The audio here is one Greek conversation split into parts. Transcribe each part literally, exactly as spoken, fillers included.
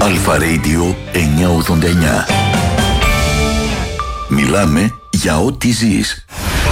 Αλφα Radio εννιακόσια ογδόντα εννιά. Μιλάμε για ό,τι ζεις.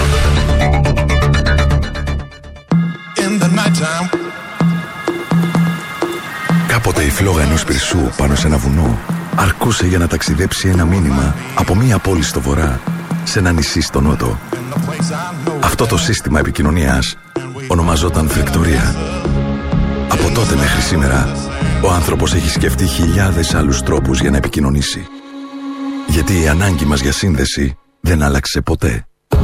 Κάποτε η φλόγα ενός πυρσού πάνω σε ένα βουνό αρκούσε για να ταξιδέψει ένα μήνυμα από μία πόλη στο βορρά σε ένα νησί στο νότο. Αυτό το σύστημα επικοινωνίας ονομαζόταν φρικτορία. Από τότε μέχρι σήμερα, ο άνθρωπος έχει σκεφτεί χιλιάδες άλλους τρόπους για να επικοινωνήσει. Γιατί η ανάγκη μας για σύνδεση δεν άλλαξε ποτέ.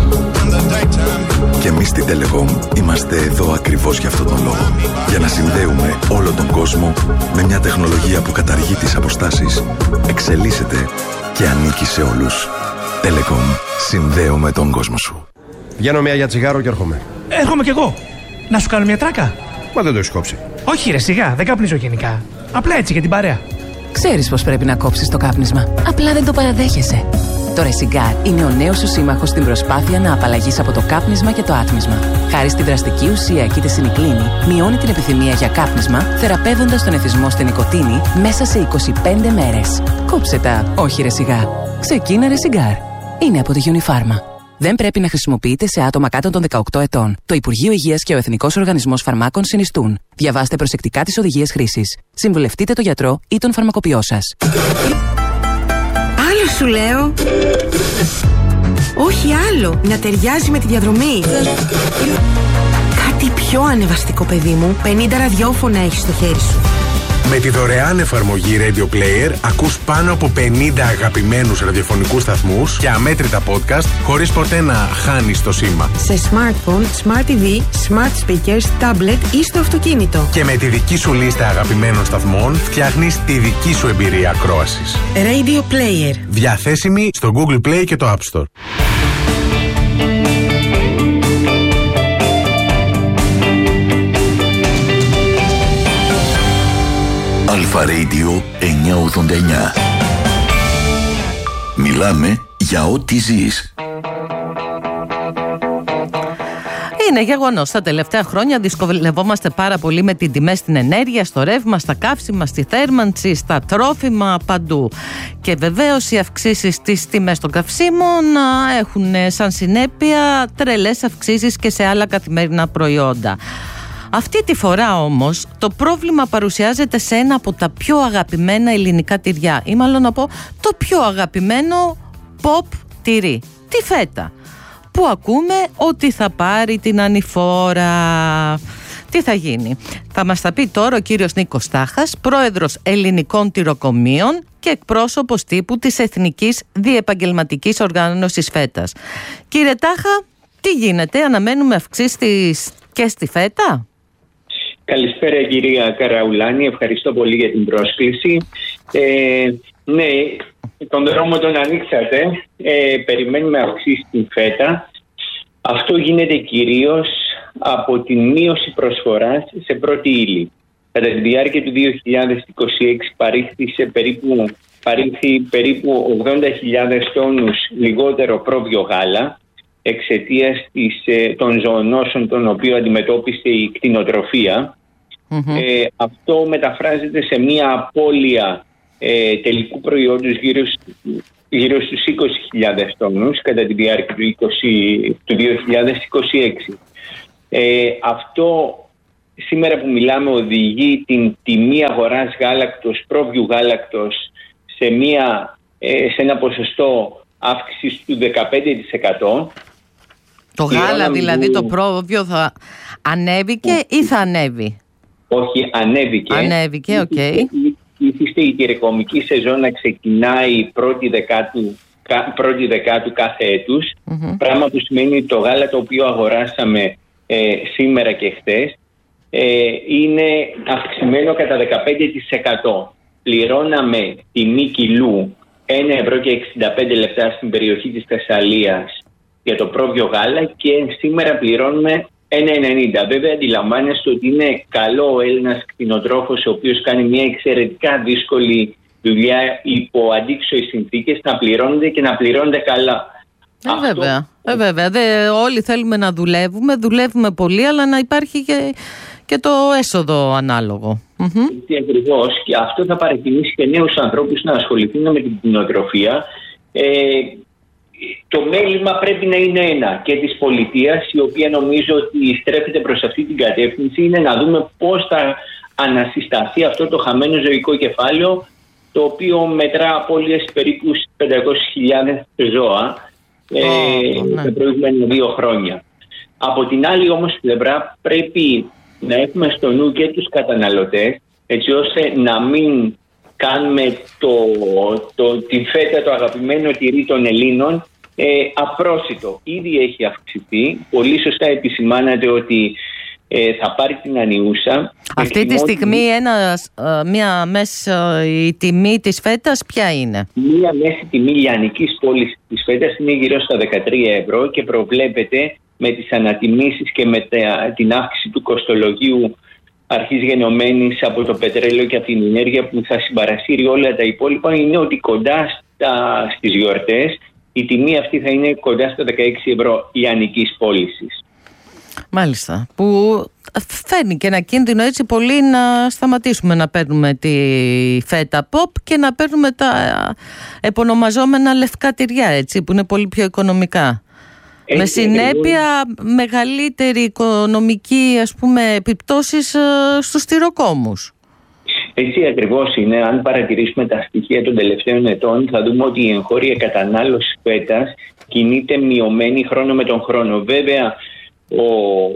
Και εμείς στην Telecom είμαστε εδώ ακριβώς για αυτόν τον λόγο. Για να συνδέουμε όλο τον κόσμο με μια τεχνολογία που καταργεί τις αποστάσεις, εξελίσσεται και ανήκει σε όλους. Telecom. Συνδέουμε τον κόσμο σου. Βγαίνω μια για τσιγάρο και έρχομαι. Έρχομαι κι εγώ. Να σου κάνω μια τράκα. Μα δεν το έχεις κόψει. Όχι ρε, σιγά, δεν καπνίζω γενικά. Απλά έτσι για την παρέα. Ξέρεις πως πρέπει να κόψεις το κάπνισμα. Απλά δεν το παραδέχεσαι. Το Resigar είναι ο νέος σου σύμμαχος στην προσπάθεια να απαλλαγείς από το κάπνισμα και το άτμισμα. Χάρη στη δραστική ουσία κητεσινικλίνη, μειώνει την επιθυμία για κάπνισμα, θεραπεύοντας τον εθισμό στην νοικοτήνη μέσα σε είκοσι πέντε μέρες. Κόψε τα, όχι Resigar. Ξεκίνα Resigar. Είναι από τη Unifarma. Δεν πρέπει να χρησιμοποιείται σε άτομα κάτω των δεκαοκτώ ετών. Το Υπουργείο Υγείας και ο Εθνικός Οργανισμός Φαρμάκων συνιστούν. Διαβάστε προσεκτικά τις οδηγίες χρήσης. Συμβουλευτείτε τον γιατρό ή τον φαρμακοποιό σας. Άλλο σου λέω. Όχι άλλο. Να ταιριάζει με τη διαδρομή. Κάτι πιο ανεβαστικό, παιδί μου. πενήντα ραδιόφωνα έχεις στο χέρι σου. Με τη δωρεάν εφαρμογή Radio Player ακούς πάνω από πενήντα αγαπημένους ραδιοφωνικούς σταθμούς και αμέτρητα podcast χωρίς ποτέ να χάνεις το σήμα. Σε smartphone, smart τι βι, smart speakers, tablet ή στο αυτοκίνητο. Και με τη δική σου λίστα αγαπημένων σταθμών φτιάχνεις τη δική σου εμπειρία ακρόασης. Radio Player. Διαθέσιμη στο Google Play και το App Store. Αλφα Radio εννιακόσια ογδόντα εννιά. Μιλάμε για ό,τι ζεις. Είναι γεγονός. Τα τελευταία χρόνια δυσκολευόμαστε πάρα πολύ με την τιμές στην ενέργεια, στο ρεύμα, στα καύσιμα, στη θέρμανση, στα τρόφιμα, παντού. Και βεβαίως οι αυξήσεις στις τιμές των καυσίμων έχουν σαν συνέπεια τρελές αυξήσεις και σε άλλα καθημερινά προϊόντα. Αυτή τη φορά όμως το πρόβλημα παρουσιάζεται σε ένα από τα πιο αγαπημένα ελληνικά τυριά, ή μάλλον να πω το πιο αγαπημένο pop τυρί, τη φέτα, που ακούμε ότι θα πάρει την ανηφόρα. Τι θα γίνει? Θα μας τα πει τώρα ο κύριος Νίκος Τάχας, πρόεδρος Ελληνικών Τυροκομείων και εκπρόσωπος τύπου της Εθνικής Διεπαγγελματικής Οργάνωσης Φέτας. Κύριε Τάχα, τι γίνεται, αναμένουμε αυξήσεις και στη φέτα? Καλησπέρα κυρία Καραουλάνη, ευχαριστώ πολύ για την πρόσκληση. Ε, ναι, τον δρόμο τον ανοίξατε, ε, περιμένουμε αυξήσεις στην φέτα. Αυτό γίνεται κυρίως από τη μείωση προσφοράς σε πρώτη ύλη. Κατά τη διάρκεια του δύο χιλιάδες είκοσι έξι παρήχθη περίπου, παρήχθη περίπου ογδόντα χιλιάδες τόνους λιγότερο πρόβιο γάλα, εξαιτίας της, των ζωονόσων των οποίων αντιμετώπισε η κτηνοτροφία. Mm-hmm. Ε, αυτό μεταφράζεται σε μια απώλεια ε, τελικού προϊόντος γύρω, γύρω στους είκοσι χιλιάδες τόνους κατά τη διάρκεια του, είκοσι, του δύο χιλιάδες είκοσι έξι. Ε, αυτό σήμερα που μιλάμε οδηγεί την τιμή αγοράς γάλακτος, πρόβιου γάλακτος σε, μια, ε, σε ένα ποσοστό αύξησης του δεκαπέντε τοις εκατό. Το γάλα δηλαδή το πρόβιο θα ανέβηκε ή θα ανέβει? Όχι, ανέβηκε. Ανέβηκε, οκ. Okay. Ήθιστε η τυρεκομική σεζόν να ξεκινάει πρώτη δεκάτου, πρώτη δεκάτου κάθε έτους, mm-hmm. πράγμα που σημαίνει ότι το γάλα το οποίο αγοράσαμε ε, σήμερα και χτες ε, είναι αυξημένο κατά δεκαπέντε τοις εκατό. Πληρώναμε τιμή κιλού ένα ευρώ και εξήντα πέντε λεπτά στην περιοχή της Θεσσαλίας για το πρόβιο γάλα και σήμερα πληρώνουμε ένα ενενήντα. Βέβαια αντιλαμβάνεστε ότι είναι καλό ο Έλληνας κτηνοτρόφος ο οποίος κάνει μια εξαιρετικά δύσκολη δουλειά υπό αντίξωες συνθήκες να πληρώνονται και να πληρώνονται καλά. Ε, Αυτό... Βέβαια, ε, βέβαια. Δε, όλοι θέλουμε να δουλεύουμε, δουλεύουμε πολύ, αλλά να υπάρχει και, και το έσοδο ανάλογο. Mm-hmm. Ακριβώς, και αυτό θα παρακινήσει και νέους ανθρώπους να ασχοληθούν με την κτηνοτροφία. Ε, το μέλημα πρέπει να είναι ένα και της πολιτείας, η οποία νομίζω ότι στρέφεται προς αυτή την κατεύθυνση, είναι να δούμε πώς θα ανασυσταθεί αυτό το χαμένο ζωικό κεφάλαιο, το οποίο μετρά απώλειες περίπου πεντακόσιες χιλιάδες ζώα oh, ε, ναι. τα προηγούμενα δύο χρόνια. Από την άλλη όμως πλευρά πρέπει να έχουμε στο νου και τους καταναλωτές, έτσι ώστε να μην κάνουμε το, το, την φέτα, το αγαπημένο τυρί των Ελλήνων, ε, απρόσιτο. Ήδη έχει αυξηθεί. Πολύ σωστά επισημάνατε ότι ε, θα πάρει την ανιούσα. Αυτή τη στιγμή ένας, ε, μία μέση ε, η τιμή της φέτας ποια είναι? Μία μέση τιμή λιανικής πώλησης της φέτας είναι γύρω στα δεκατρία ευρώ και προβλέπεται με τις ανατιμήσεις και με τα, την αύξηση του κοστολογίου αρχής γενομένης από το πετρέλαιο και από την ενέργεια που θα συμπαρασύρει όλα τα υπόλοιπα, είναι ότι κοντά στα, στις γιορτές η τιμή αυτή θα είναι κοντά στα δεκαέξι ευρώ λιανικής πώλησης. Μάλιστα, που φέρνει και ένα κίνδυνο έτσι πολύ να σταματήσουμε να παίρνουμε τη φέτα pop και να παίρνουμε τα επωνομαζόμενα λευκά τυριά, έτσι, που είναι πολύ πιο οικονομικά. Έτσι, με συνέπεια ακριβώς μεγαλύτερη οικονομική, ας πούμε, επιπτώσεις στους τυροκόμους. Έτσι ακριβώς είναι. Αν παρατηρήσουμε τα στοιχεία των τελευταίων ετών, θα δούμε ότι η εγχώρια κατανάλωση φέτας κινείται μειωμένη χρόνο με τον χρόνο. Βέβαια, ο,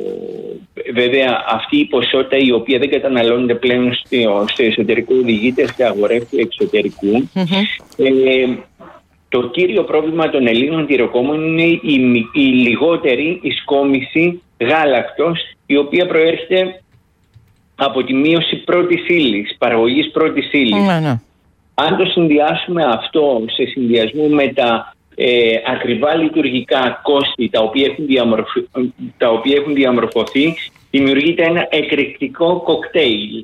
βέβαια αυτή η ποσότητα η οποία δεν καταναλώνεται πλέον στο, στο εσωτερικό οδηγείται σε αγορές του εξωτερικού. Mm-hmm. Ε, το κύριο πρόβλημα των Ελλήνων τυροκόμων είναι η, η λιγότερη ισκόμηση γάλακτος, η οποία προέρχεται από τη μείωση πρώτης ύλης, παραγωγής πρώτης ύλης. Mm, ναι. Αν το συνδυάσουμε αυτό σε συνδυασμό με τα ε, ακριβά λειτουργικά κόστη τα οποία έχουν, διαμορφω... τα οποία έχουν διαμορφωθεί, δημιουργείται ένα εκρηκτικό κοκτέιλ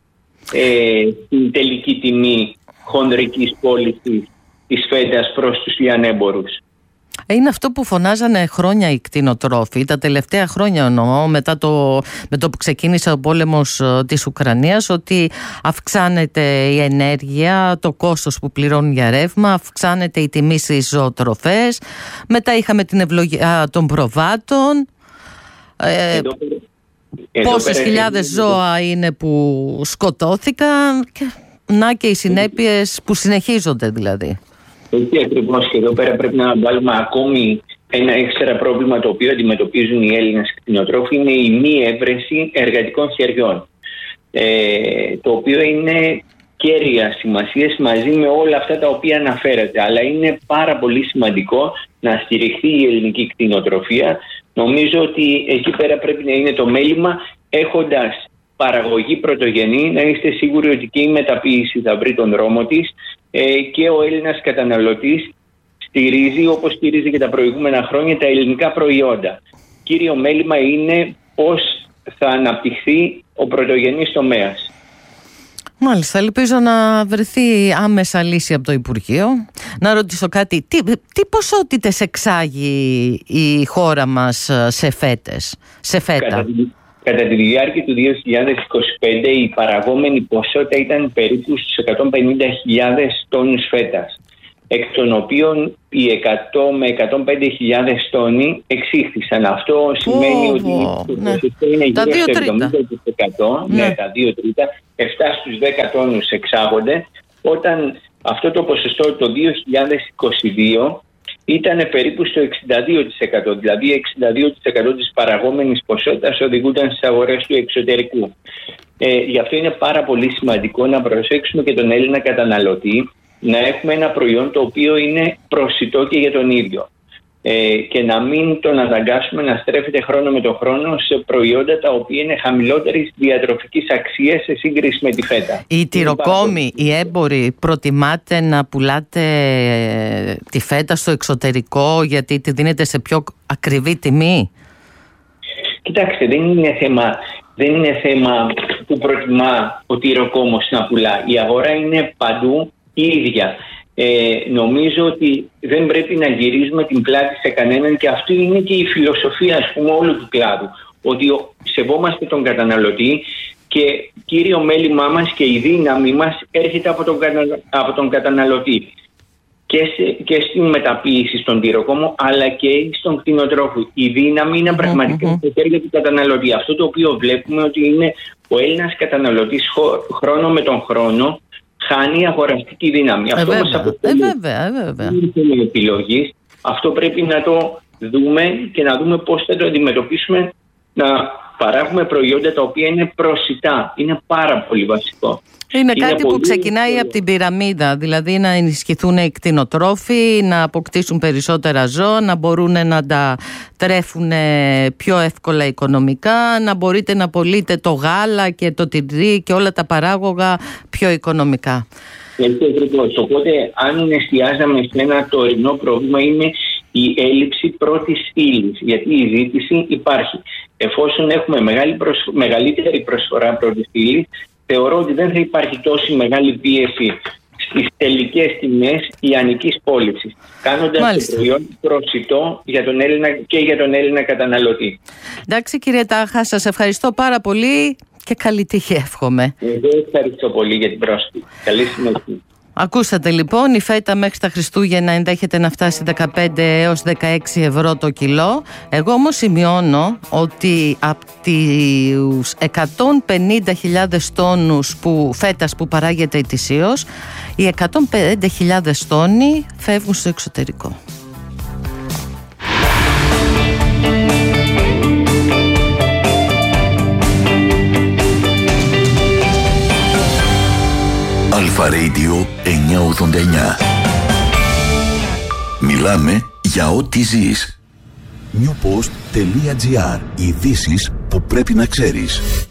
ε, στην τελική τιμή χονδρικής πώλησης της φέτας προς τους λιανέμπορους. Είναι αυτό που φωνάζανε χρόνια οι κτηνοτρόφοι, τα τελευταία χρόνια εννοώ, μετά το, με το που ξεκίνησε ο πόλεμος της Ουκρανίας, ότι αυξάνεται η ενέργεια, το κόστος που πληρώνουν για ρεύμα, αυξάνεται η τιμή στις ζωοτροφές, μετά είχαμε την ευλογία των προβάτων, ε, εδώ, εδώ πόσες πέρα, χιλιάδες εδώ. ζώα είναι που σκοτώθηκαν και να και οι συνέπειες που συνεχίζονται δηλαδή. Έτσι ακριβώς, και εδώ πέρα πρέπει να βάλουμε ακόμη ένα έξτρα πρόβλημα το οποίο αντιμετωπίζουν οι Έλληνες κτηνοτρόφοι, είναι η μη έβρεση εργατικών χεριών. Ε, το οποίο είναι κέρια σημασίας μαζί με όλα αυτά τα οποία αναφέρατε. Αλλά είναι πάρα πολύ σημαντικό να στηριχθεί η ελληνική κτηνοτροφία. Νομίζω ότι εκεί πέρα πρέπει να είναι το μέλημα, έχοντας παραγωγή πρωτογενή, να είστε σίγουροι ότι και η μεταποίηση θα βρει τον δρόμο της ε, και ο Έλληνας καταναλωτής στηρίζει, όπως στηρίζει και τα προηγούμενα χρόνια, τα ελληνικά προϊόντα. Κύριο μέλημα είναι πώς θα αναπτυχθεί ο πρωτογενής τομέας. Μάλιστα, ελπίζω να βρεθεί άμεσα λύση από το Υπουργείο. Να ρωτήσω κάτι, τι, τι ποσότητες εξάγει η χώρα μας σε φέτες, σε φέτα? Κατά, κατά τη διάρκεια του δύο χιλιάδες είκοσι πέντε η παραγόμενη ποσότητα ήταν περίπου στους εκατόν πενήντα χιλιάδες τόνους φέτας, εκ των οποίων οι εκατό με εκατόν πέντε χιλιάδες τόνοι εξήχθησαν. Αυτό σημαίνει oh, ότι oh, το ναι. ποσοστό είναι γύρω στο εβδομήντα τοις εκατό, ναι. ναι, τα δύο τρίτα, επτά στους δέκα τόνους εξάγονται, όταν αυτό το ποσοστό το δύο χιλιάδες είκοσι δύο ήταν περίπου στο εξήντα δύο τοις εκατό, δηλαδή εξήντα δύο τοις εκατό της παραγόμενης ποσότητας οδηγούνταν στις αγορές του εξωτερικού. Ε, γι' αυτό είναι πάρα πολύ σημαντικό να προσέξουμε και τον Έλληνα καταναλωτή, να έχουμε ένα προϊόν το οποίο είναι προσιτό και για τον ίδιο. Ε, και να μην τον αναγκάσουμε να στρέφεται χρόνο με τον χρόνο σε προϊόντα τα οποία είναι χαμηλότερης διατροφικής αξίας σε σύγκριση με τη φέτα. Οι τυροκόμοι, οι έμποροι, προτιμάτε να πουλάτε τη φέτα στο εξωτερικό γιατί τη δίνετε σε πιο ακριβή τιμή? Κοιτάξτε, δεν είναι θέμα, δεν είναι θέμα που προτιμά ο τυροκόμος να πουλά. Η αγορά είναι παντού η ίδια. Ε, νομίζω ότι δεν πρέπει να γυρίζουμε την πλάτη σε κανέναν, και αυτή είναι και η φιλοσοφία, ας πούμε, όλου του κλάδου. Ότι σεβόμαστε τον καταναλωτή και κύριο μέλημά μας και η δύναμη μας έρχεται από τον, κατα... από τον καταναλωτή και, σε... και στην μεταποίηση στον τυροκόμο, αλλά και στον κτηνοτρόφο. Η δύναμη είναι πραγματικά στο χέρι του καταναλωτή. Αυτό το οποίο βλέπουμε ότι είναι ο Έλληνας καταναλωτής χρόνο με τον χρόνο χάνει αγοραστική δύναμη. Ε, Αυτό βέβαια. μας αποτελεί Ε, βέβαια, ε, βέβαια. επιλογής. Αυτό πρέπει να το δούμε και να δούμε πώς θα το αντιμετωπίσουμε, να παράγουμε προϊόντα τα οποία είναι προσιτά. Είναι πάρα πολύ βασικό. Είναι, είναι κάτι πολύ... που ξεκινάει από την πυραμίδα, δηλαδή να ενισχυθούν οι κτηνοτρόφοι, να αποκτήσουν περισσότερα ζώα, να μπορούν να τα τρέφουν πιο εύκολα οικονομικά, να μπορείτε να πωλείτε το γάλα και το τυρί και όλα τα παράγωγα πιο οικονομικά. Έτσι ακριβώς. Οπότε αν εστιάζαμε σε ένα τωρινό πρόβλημα είναι η έλλειψη πρώτης ύλης, γιατί η ζήτηση υπάρχει. Εφόσον έχουμε μεγάλη προσ... μεγαλύτερη προσφορά πρώτης ύλης, θεωρώ ότι δεν θα υπάρχει τόση μεγάλη πίεση στις τελικές τιμές λιανικής πώλησης, κάνοντας το προϊόν προσιτό για τον Έλληνα και για τον Έλληνα καταναλωτή. Εντάξει κύριε Τάχα, σας ευχαριστώ πάρα πολύ και καλή τύχη εύχομαι. Εγώ ευχαριστώ πολύ για την πρόσκληση. Καλή συνέχεια. Ακούσατε λοιπόν, η φέτα μέχρι τα Χριστούγεννα ενδέχεται να φτάσει δεκαπέντε έως δεκαέξι ευρώ το κιλό. Εγώ όμως σημειώνω ότι από τους εκατόν πενήντα χιλιάδες τόνους που, φέτας που παράγεται ετησίως, οι εκατόν πενήντα χιλιάδες τόνοι φεύγουν στο εξωτερικό. Αλφα Radio εννιακόσια ογδόντα εννιά. Μιλάμε για ό,τι ζεις. newpost.gr. Ειδήσεις που πρέπει να ξέρεις.